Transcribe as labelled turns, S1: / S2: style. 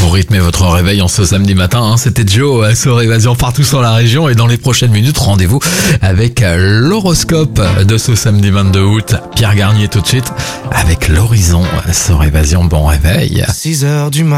S1: pour rythmer votre réveil en ce samedi matin. C'était Joe sur Évasion partout sur la région. Et dans les prochaines minutes, rendez-vous avec l'horoscope de ce samedi 22 août. Pierre Garnier tout de suite avec l'horizon sur Évasion. Bon réveil.
S2: 6h du matin.